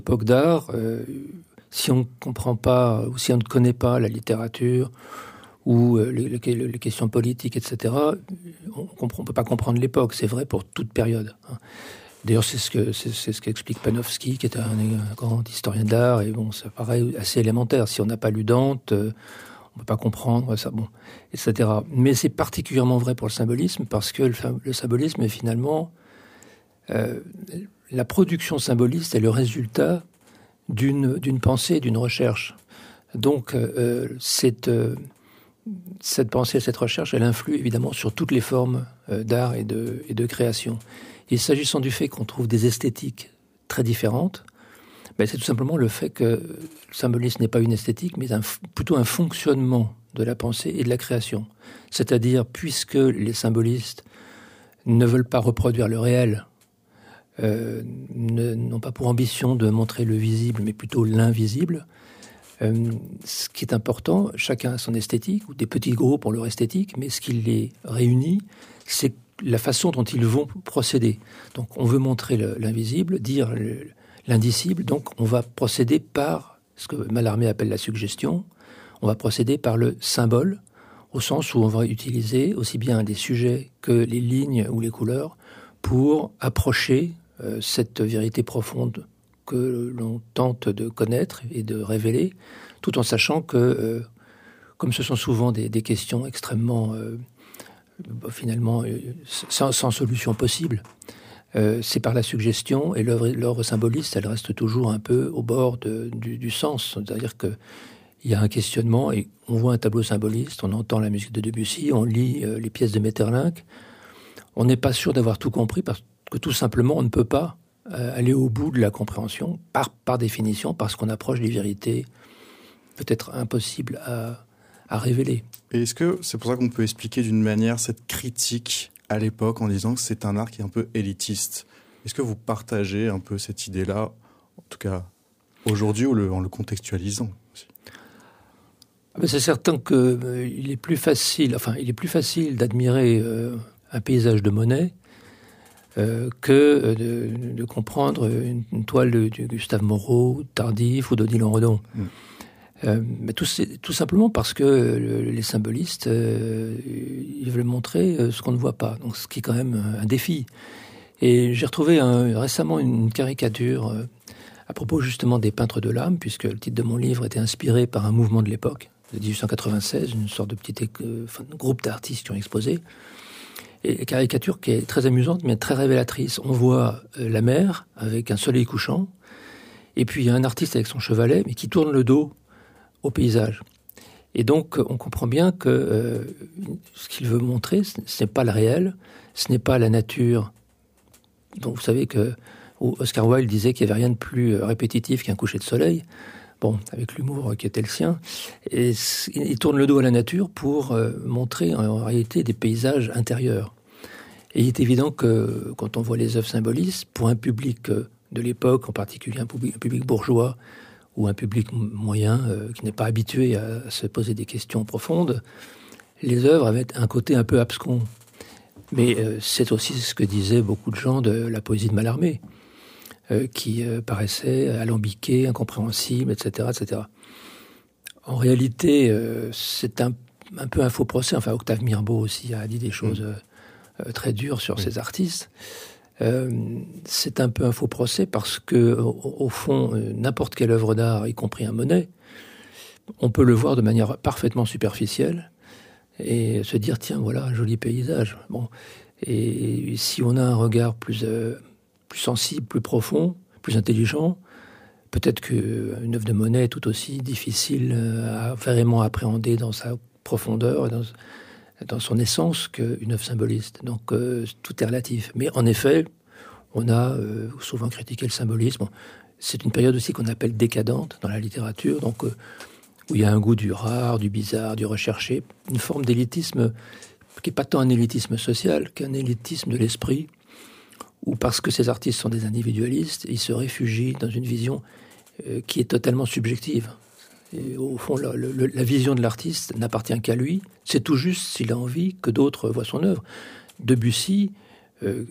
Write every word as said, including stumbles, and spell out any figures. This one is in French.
L'époque d'art, euh, si on ne comprend pas, ou si on ne connaît pas la littérature, ou euh, les, les, les questions politiques, et cetera, on ne peut pas comprendre l'époque. C'est vrai pour toute période. Hein. D'ailleurs, c'est ce que c'est, c'est ce qu'explique Panofsky, qui est un, un grand historien d'art, et bon, ça paraît assez élémentaire. Si on n'a pas lu Dante, euh, on ne peut pas comprendre ça, bon, et cetera. Mais c'est particulièrement vrai pour le symbolisme, parce que le, le symbolisme est finalement euh, la production symboliste est le résultat d'une d'une pensée, d'une recherche. Donc, euh, cette euh, cette pensée, cette recherche, elle influe évidemment sur toutes les formes euh, d'art et de et de création. Et s'agissant du fait qu'on trouve des esthétiques très différentes, ben c'est tout simplement le fait que le symbolisme n'est pas une esthétique, mais un, plutôt un fonctionnement de la pensée et de la création. C'est-à-dire, puisque les symbolistes ne veulent pas reproduire le réel, euh, ne, n'ont pas pour ambition de montrer le visible, mais plutôt l'invisible, euh, ce qui est important, chacun a son esthétique, ou des petits groupes ont leur esthétique, mais ce qui les réunit, c'est la façon dont ils vont procéder. Donc on veut montrer le, l'invisible, dire le, l'indicible, donc on va procéder par ce que Mallarmé appelle la suggestion, on va procéder par le symbole, au sens où on va utiliser aussi bien les sujets que les lignes ou les couleurs pour approcher euh, cette vérité profonde que l'on tente de connaître et de révéler, tout en sachant que, euh, comme ce sont souvent des, des questions extrêmement... Euh, finalement, sans, sans solution possible. Euh, c'est par la suggestion, et l'œuvre, l'œuvre symboliste, elle reste toujours un peu au bord de, du, du sens. C'est-à-dire qu'il y a un questionnement, et on voit un tableau symboliste, on entend la musique de Debussy, on lit euh, les pièces de Maeterlinck. On n'est pas sûr d'avoir tout compris, parce que tout simplement, on ne peut pas euh, aller au bout de la compréhension, par, par définition, parce qu'on approche des vérités peut-être impossibles à, à révéler. Et est-ce que c'est pour ça qu'on peut expliquer d'une manière cette critique à l'époque en disant que c'est un art qui est un peu élitiste? Est-ce que vous partagez un peu cette idée-là, en tout cas aujourd'hui, ou le, en le contextualisant aussi? Ah ben c'est certain qu'il euh, est plus facile, enfin, il est plus facile d'admirer euh, un paysage de Monet euh, que euh, de, de comprendre une, une toile de, de Gustave Moreau, Tardif ou d'Odilon Redon. Mm. Euh, mais tout, tout simplement parce que euh, les symbolistes, euh, ils veulent montrer euh, ce qu'on ne voit pas, donc ce qui est quand même un défi. Et j'ai retrouvé un, récemment une caricature euh, à propos justement des peintres de l'âme, puisque le titre de mon livre était inspiré par un mouvement de l'époque, de dix-huit cent quatre-vingt-seize, une sorte de petit euh, enfin, groupe d'artistes qui ont exposé. Et caricature qui est très amusante, mais très révélatrice. On voit euh, la mer avec un soleil couchant, et puis il y a un artiste avec son chevalet, mais qui tourne le dos au paysage. Et donc, on comprend bien que euh, ce qu'il veut montrer, ce n'est pas le réel, ce n'est pas la nature. Donc, vous savez que Oscar Wilde disait qu'il n'y avait rien de plus répétitif qu'un coucher de soleil, bon, avec l'humour qui était le sien. Et il tourne le dos à la nature pour euh, montrer en réalité des paysages intérieurs. Et il est évident que quand on voit les œuvres symbolistes, pour un public de l'époque, en particulier un public, un public bourgeois, ou un public moyen euh, qui n'est pas habitué à se poser des questions profondes, les œuvres avaient un côté un peu abscon. Mais euh, c'est aussi ce que disaient beaucoup de gens de la poésie de Mallarmé, euh, qui euh, paraissait alambiquée, incompréhensible, et cetera, et cetera. En réalité, euh, c'est un, un peu un faux procès. Enfin, Octave Mirbeau aussi a dit des choses euh, euh, très dures sur oui. ces artistes. Euh, c'est un peu un faux procès parce que, au, au fond, euh, n'importe quelle œuvre d'art, y compris un Monet, on peut le voir de manière parfaitement superficielle et se dire, tiens, voilà un joli paysage. Bon. Et, et si on a un regard plus, euh, plus sensible, plus profond, plus intelligent, peut-être qu'une œuvre de Monet est tout aussi difficile à vraiment appréhender dans sa profondeur, dans dans son essence qu'une œuvre symboliste. Donc euh, tout est relatif. Mais en effet, on a euh, souvent critiqué le symbolisme. C'est une période aussi qu'on appelle décadente dans la littérature, donc euh, où il y a un goût du rare, du bizarre, du recherché, une forme d'élitisme qui n'est pas tant un élitisme social qu'un élitisme de l'esprit, où parce que ces artistes sont des individualistes, ils se réfugient dans une vision euh, qui est totalement subjective. Et au fond, la, la, la vision de l'artiste n'appartient qu'à lui. C'est tout juste s'il a envie que d'autres voient son œuvre. Debussy, euh,